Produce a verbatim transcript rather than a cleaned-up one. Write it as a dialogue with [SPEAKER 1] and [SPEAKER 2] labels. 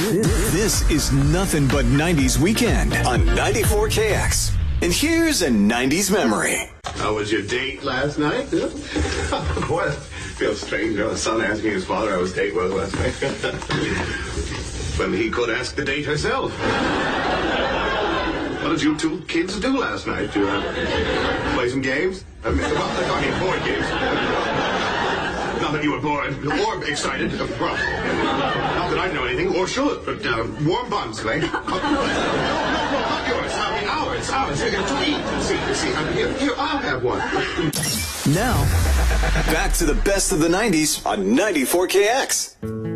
[SPEAKER 1] This is nothing but nineties weekend on ninety-four K X. And here's a nineties memory.
[SPEAKER 2] How was your date last night? Boy, it feels strange. You know, the son asking his father how his date was last night. When he could ask the date herself. What did you two kids do last night? Did you uh, play some games? I mean, well, I mean, board games. Not that you were bored or excited. Well, not that I know anything or should, but uh, warm buns, eh? No, no, no, not yours. I mean, ours, ours. To eat. See, see, I mean, here, here, I'll have one.
[SPEAKER 1] Now, back to the best of the nineties on ninety-four K X.